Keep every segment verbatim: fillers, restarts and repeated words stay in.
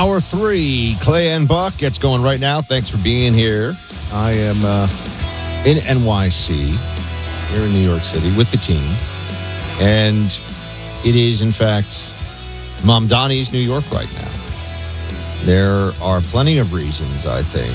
Hour three, Clay and Buck gets going right now. Thanks for being here. I am uh, in N Y C, here in New York City, with the team. And it is, in fact, Mamdani's New York right now. There are plenty of reasons, I think,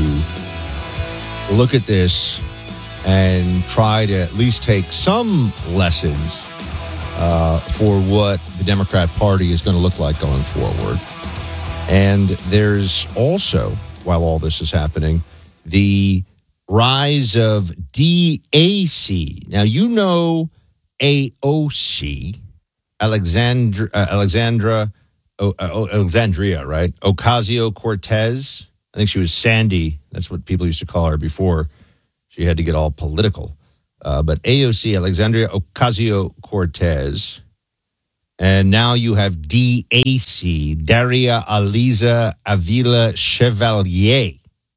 to look at this and try to at least take some lessons uh, for what the Democrat Party is going to look like going forward. And there's also, while all this is happening, the rise of D A C. Now, you know A O C, Alexandra, uh, Alexandra, o, uh, Alexandria, right? Ocasio-Cortez. I think she was Sandy. That's what people used to call her before she had to get all political. Uh, but A O C, Alexandria Ocasio-Cortez. And now you have D A C, Daria Aliza Avila Chevalier.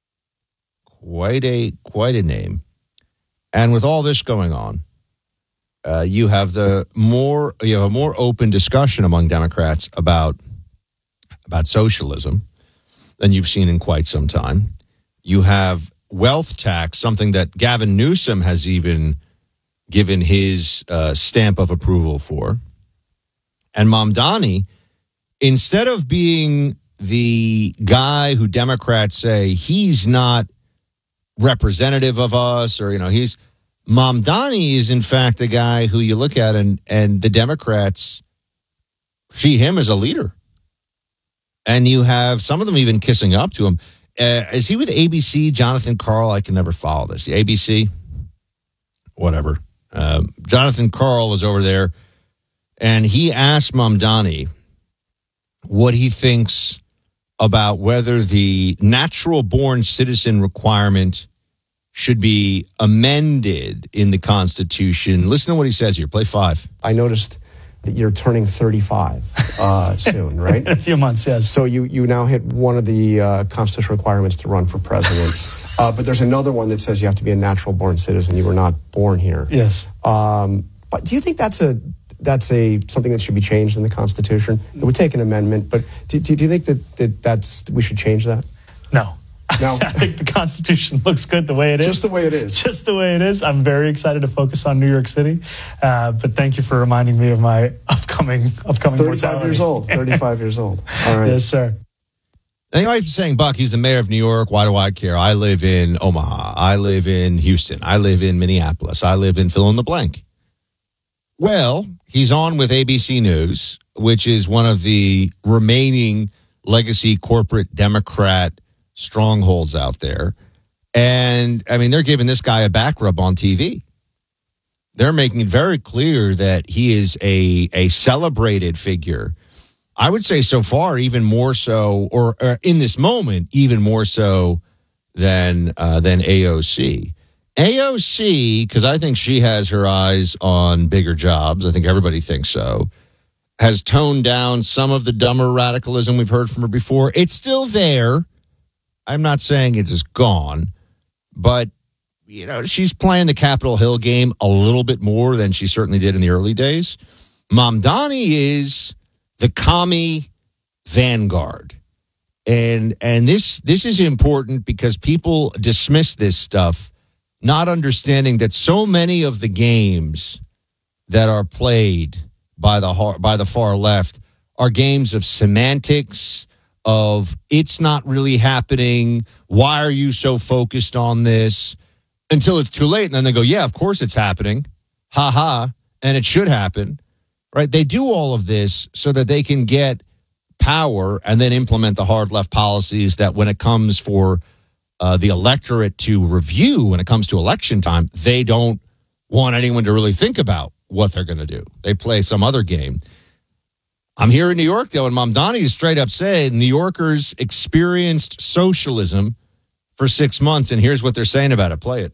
Quite a quite a name. And with all this going on, uh, you have the more you have a more open discussion among Democrats about about socialism than you've seen in quite some time. You have wealth tax, something that Gavin Newsom has even given his uh, stamp of approval for. And Mamdani, instead of being the guy who Democrats say he's not representative of us, or, you know, he's Mamdani is in fact the guy who you look at and, and the Democrats see him as a leader. And you have some of them even kissing up to him. Uh, is he with A B C? Jonathan Karl? I can never follow this. A B C? Whatever. Um, Jonathan Karl was over there. And he asked Mamdani what he thinks about whether the natural-born citizen requirement should be amended in the Constitution. Listen to what he says here. Play five. I noticed that you're turning thirty-five uh, soon, right? In a few months, yes. So you, you now hit one of the uh, constitutional requirements to run for president. uh, but there's another one that says you have to be a natural-born citizen. You were not born here. Yes. Um, but do you think that's a... That's a something that should be changed in the Constitution? It would take an amendment, but do, do, do you think that, that that's we should change that? No. No? I think the Constitution looks good the way it is. Just the way it is. Just the way it is. I'm very excited to focus on New York City, uh, but thank you for reminding me of my upcoming upcoming thirty-five mortality. years old. thirty-five years old. All right. Yes, sir. And you might be saying, Buck, he's the mayor of New York. Why do I care? I live in Omaha. I live in Houston. I live in Minneapolis. I live in fill in the blank. Well, he's on with A B C News, which is one of the remaining legacy corporate Democrat strongholds out there. And, I mean, they're giving this guy a back rub on T V. They're making it very clear that he is a, a celebrated figure. I would say so far, even more so, or, or in this moment, even more so than uh, than A O C. A O C, because I think she has her eyes on bigger jobs. I think everybody thinks so. Has toned down some of the dumber radicalism we've heard from her before. It's still there. I'm not saying it's just gone. But, you know, she's playing the Capitol Hill game a little bit more than she certainly did in the early days. Mamdani is the commie vanguard. And and this this is important because people dismiss this stuff, not understanding that so many of the games that are played by the by the far left are games of semantics, of it's not really happening. Why are you so focused on this? Until it's too late. And then they go, yeah, of course it's happening. Ha ha. And it should happen. Right? They do all of this so that they can get power and then implement the hard left policies that when it comes for Uh, the electorate to review when it comes to election time, they don't want anyone to really think about what they're going to do. They play some other game. I'm here in New York, though, and Mamdani is straight up saying New Yorkers experienced socialism for six months, and here's what they're saying about it. Play it.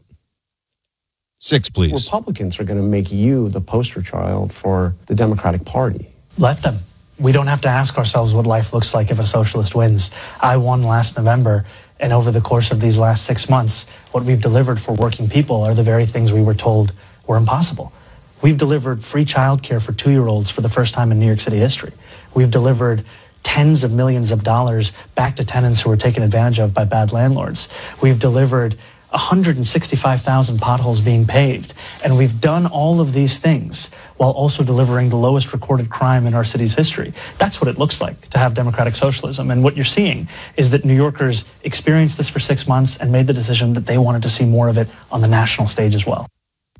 Six, please. Republicans are going to make you the poster child for the Democratic Party. Let them. We don't have to ask ourselves what life looks like if a socialist wins. I won last November. And over the course of these last six months, what we've delivered for working people are the very things we were told were impossible. We've delivered free childcare for two-year-olds for the first time in New York City history. We've delivered tens of millions of dollars back to tenants who were taken advantage of by bad landlords. We've delivered one hundred sixty-five thousand potholes being paved. And we've done all of these things while also delivering the lowest recorded crime in our city's history. That's what it looks like to have democratic socialism. And what you're seeing is that New Yorkers experienced this for six months and made the decision that they wanted to see more of it on the national stage as well.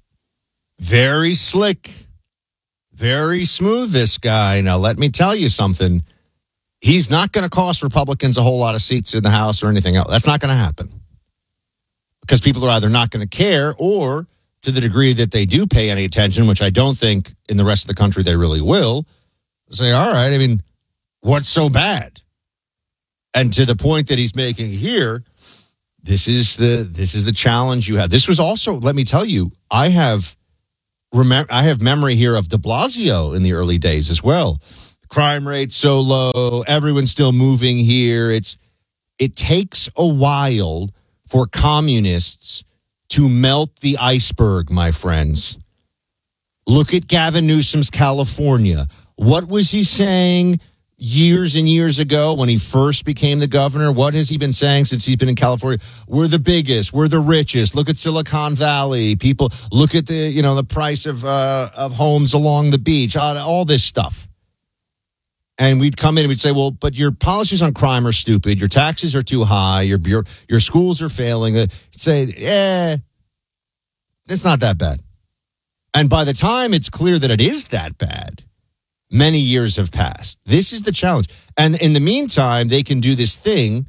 Very slick. Very smooth, this guy. Now, let me tell you something. He's not going to cost Republicans a whole lot of seats in the House or anything else. That's not going to happen. Because people are either not going to care, or to the degree that they do pay any attention, which I don't think in the rest of the country they really will, say, all right, I mean, what's so bad? And to the point that he's making here, this is the this is the challenge you have. This was also, let me tell you, I have remember I have memory here of de Blasio in the early days as well. Crime rate so low, everyone's still moving here. It's it takes a while for communists to melt the iceberg, my friends. Look at Gavin Newsom's California. What was he saying years and years ago when he first became the governor? What has he been saying since he's been in California? We're the biggest. We're the richest. Look at Silicon Valley. People, look at the, you know, the price of uh, of homes along the beach, all, all this stuff. And we'd come in and we'd say, well, but your policies on crime are stupid. Your taxes are too high. Your your, your schools are failing. You'd say, eh, it's not that bad. And by the time it's clear that it is that bad, many years have passed. This is the challenge. And in the meantime, they can do this thing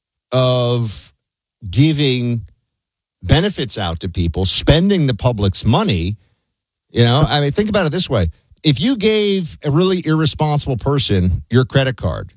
of giving benefits out to people, spending the public's money. You know, I mean, think about it this way. If you gave a really irresponsible person your credit card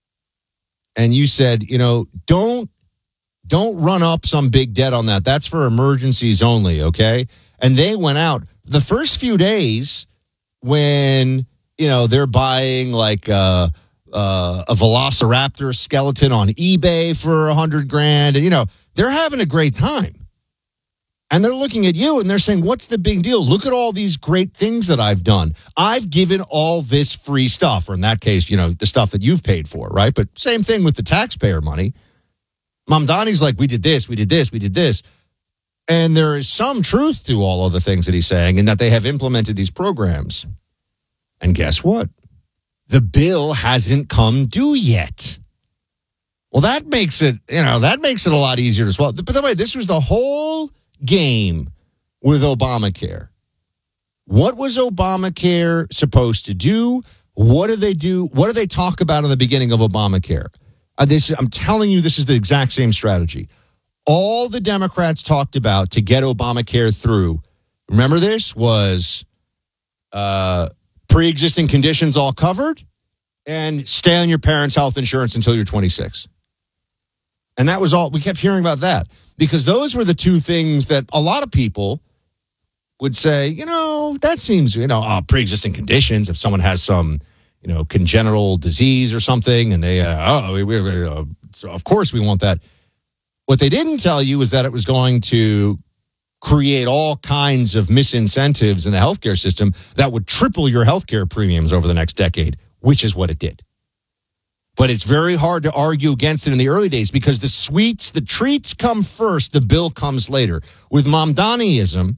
and you said, you know, don't don't run up some big debt on that. That's for emergencies only, okay? And they went out. The first few days when, you know, they're buying like a, a, a Velociraptor skeleton on eBay for a hundred grand, and, you know, they're having a great time. And they're looking at you and they're saying, what's the big deal? Look at all these great things that I've done. I've given all this free stuff, or in that case, you know, the stuff that you've paid for, right? But same thing with the taxpayer money. Mamdani's like, we did this, we did this, we did this. And there is some truth to all of the things that he's saying, and that they have implemented these programs. And guess what? The bill hasn't come due yet. Well, that makes it, you know, that makes it a lot easier to swallow. But by the way, this was the whole game with Obamacare. What was Obamacare supposed to do? What do they do? What do they talk about in the beginning of Obamacare? Uh, this, I'm telling you, this is the exact same strategy. All the Democrats talked about to get Obamacare through, remember this, was uh, pre-existing conditions all covered and stay on your parents' health insurance until you're twenty-six. And that was all. We kept hearing about that because those were the two things that a lot of people would say, you know, that seems, you know, uh, pre-existing conditions. If someone has some, you know, congenital disease or something and they, uh, oh, we, we, uh, so of course we want that. What they didn't tell you is that it was going to create all kinds of misincentives in the healthcare system that would triple your healthcare premiums over the next decade, which is what it did. But it's very hard to argue against it in the early days because the sweets, the treats come first, the bill comes later. With Mamdaniism,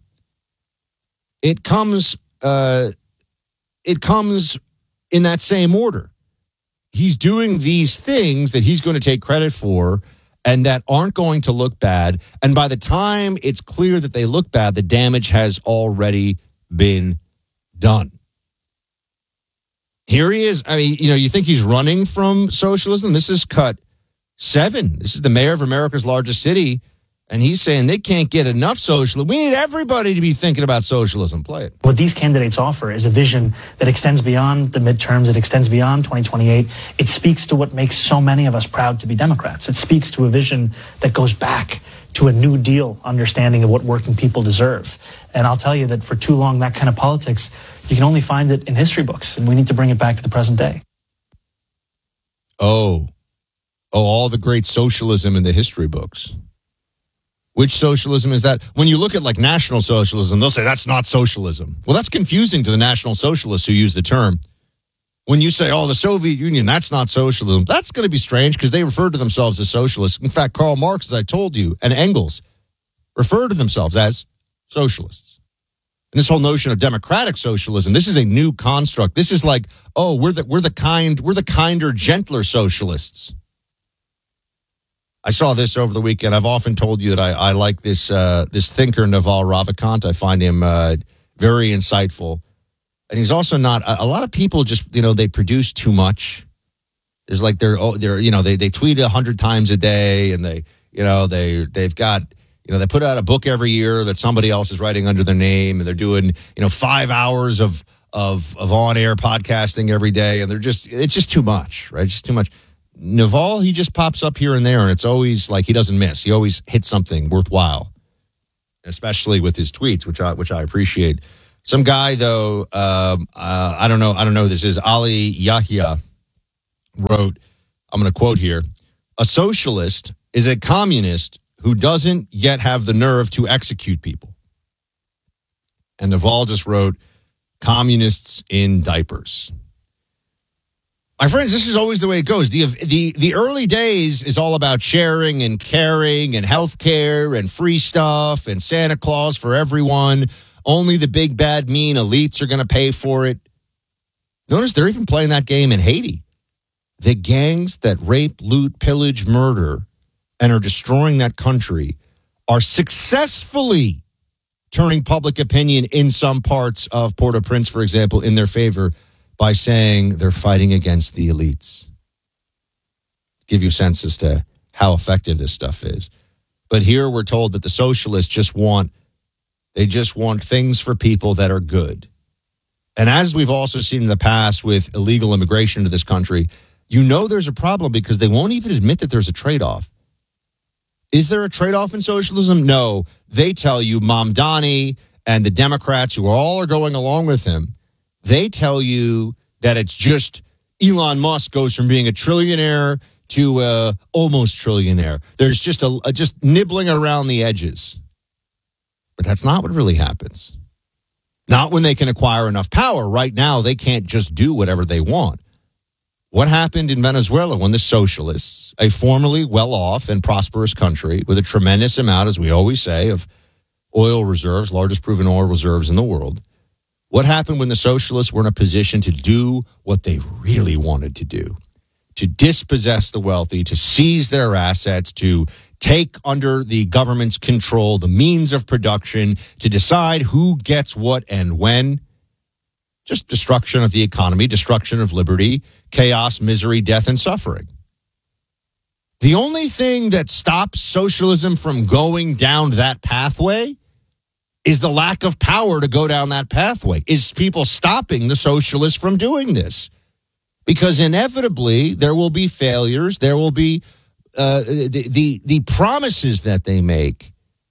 it comes, uh, it comes in that same order. He's doing these things that he's going to take credit for and that aren't going to look bad. And by the time it's clear that they look bad, the damage has already been done. Here he is. I mean, you know, you think he's running from socialism? This is cut seven. This is the mayor of America's largest city. And he's saying they can't get enough socialism. We need everybody to be thinking about socialism. Play it. What these candidates offer is a vision that extends beyond the midterms. It extends beyond twenty twenty-eight. It speaks to what makes so many of us proud to be Democrats. It speaks to a vision that goes back to a New Deal understanding of what working people deserve. And I'll tell you that for too long, that kind of politics, you can only find it in history books. And we need to bring it back to the present day. Oh, oh, all the great socialism in the history books. Which socialism is that? When you look at like National Socialism, they'll say that's not socialism. Well, that's confusing to the National Socialists who use the term. When you say, oh, the Soviet Union, that's not socialism, that's going to be strange because they referred to themselves as socialists. In fact, Karl Marx, as I told you, and Engels refer to themselves as socialists. And this whole notion of democratic socialism, this is a new construct. This is like, oh, we're the we're the kind, we're the kinder, gentler socialists. I saw this over the weekend. I've often told you that I, I like this uh, this thinker, Naval Ravikant. I find him uh, very insightful. And he's also not, a, a lot of people just, you know, they produce too much. It's like they're, oh, they're, you know, they, they tweet a hundred times a day and they, you know, they, they've got, you know, they put out a book every year that somebody else is writing under their name, and they're doing, you know, five hours of, of, of on-air podcasting every day. And they're just, it's just too much, right? It's just too much. Naval, he just pops up here and there, and it's always like he doesn't miss. He always hits something worthwhile, especially with his tweets, which I, which I appreciate. Some guy, though, um, uh, I don't know, I don't know who this is. Ali Yahya wrote, I'm going to quote here, "A socialist is a communist who doesn't yet have the nerve to execute people." And Naval just wrote, "Communists in diapers." My friends, this is always the way it goes. The, the, the early days is all about sharing and caring and healthcare and free stuff and Santa Claus for everyone. Only the big, bad, mean elites are going to pay for it. Notice they're even playing that game in Haiti. The gangs that rape, loot, pillage, murder, and are destroying that country are successfully turning public opinion in some parts of Port-au-Prince, for example, in their favor by saying they're fighting against the elites. Give you a sense as to how effective this stuff is. But here we're told that the socialists just want They just want things for people that are good. And as we've also seen in the past with illegal immigration into this country, you know there's a problem because they won't even admit that there's a trade-off. Is there a trade-off in socialism? No. They tell you, Mamdani and the Democrats who all are going along with him, they tell you that it's just Elon Musk goes from being a trillionaire to uh, almost trillionaire. There's just a, a just nibbling around the edges. But that's not what really happens. Not when they can acquire enough power. Right now, they can't just do whatever they want. What happened in Venezuela when the socialists, a formerly well-off and prosperous country with a tremendous amount, as we always say, of oil reserves, largest proven oil reserves in the world, what happened when the socialists were in a position to do what they really wanted to do? To dispossess the wealthy, to seize their assets, to take under the government's control the means of production, to decide who gets what and when. Just destruction of the economy, destruction of liberty, chaos, misery, death, and suffering. The only thing that stops socialism from going down that pathway is the lack of power to go down that pathway, is people stopping the socialists from doing this. Because inevitably there will be failures, there will be Uh, the, the the promises that they make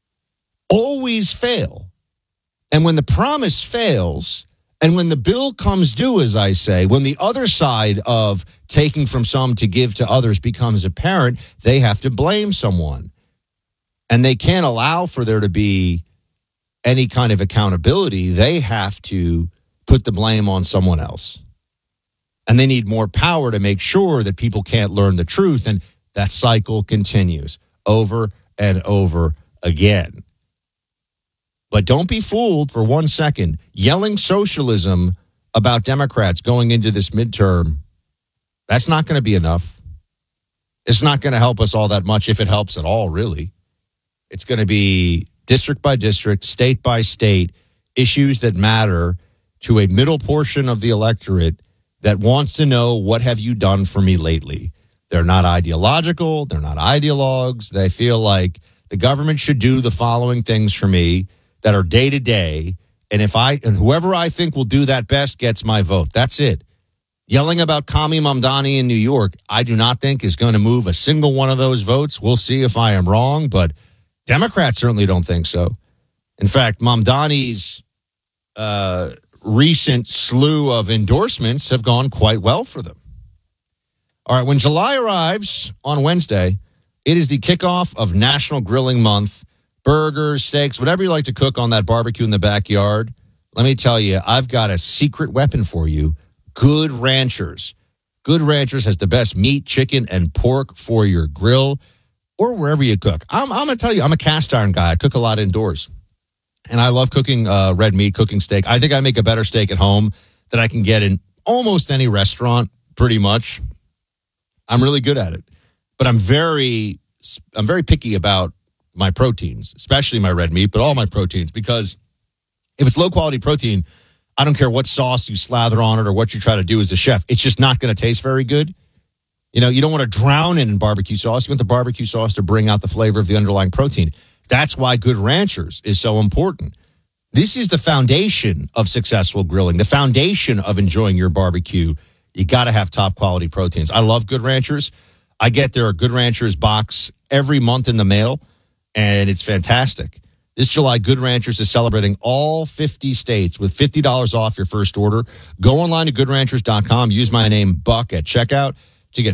always fail. And when the promise fails, and when the bill comes due, as I say, when the other side of taking from some to give to others becomes apparent, they have to blame someone. And they can't allow for there to be any kind of accountability. They have to put the blame on someone else. And they need more power to make sure that people can't learn the truth. And that cycle continues over and over again. But don't be fooled for one second. Yelling socialism about Democrats going into this midterm, that's not going to be enough. It's not going to help us all that much, if it helps at all, really. It's going to be district by district, state by state, issues that matter to a middle portion of the electorate that wants to know, what have you done for me lately? They're not ideological. They're not ideologues. They feel like the government should do the following things for me that are day to day. And if I, and whoever I think will do that best gets my vote. That's it. Yelling about Kami Mamdani in New York, I do not think is going to move a single one of those votes. We'll see if I am wrong, but Democrats certainly don't think so. In fact, Mamdani's uh, recent slew of endorsements have gone quite well for them. All right, when July arrives on Wednesday, it is the kickoff of National Grilling Month. Burgers, steaks, whatever you like to cook on that barbecue in the backyard. Let me tell you, I've got a secret weapon for you. Good Ranchers. Good Ranchers has the best meat, chicken, and pork for your grill or wherever you cook. I'm, I'm going to tell you, I'm a cast iron guy. I cook a lot indoors. And I love cooking uh, red meat, cooking steak. I think I make a better steak at home than I can get in almost any restaurant, pretty much. I'm really good at it. But I'm very, I'm very picky about my proteins, especially my red meat, but all my proteins, because if it's low-quality protein, I don't care what sauce you slather on it or what you try to do as a chef. It's just not going to taste very good. You know, you don't want to drown it in barbecue sauce. You want the barbecue sauce to bring out the flavor of the underlying protein. That's why Good Ranchers is so important. This is the foundation of successful grilling, the foundation of enjoying your barbecue. You got to have top-quality proteins. I love Good Ranchers. I get their Good Ranchers box every month in the mail, and it's fantastic. This July, Good Ranchers is celebrating all fifty states with fifty dollars off your first order. Go online to good ranchers dot com. Use my name, Buck, at checkout.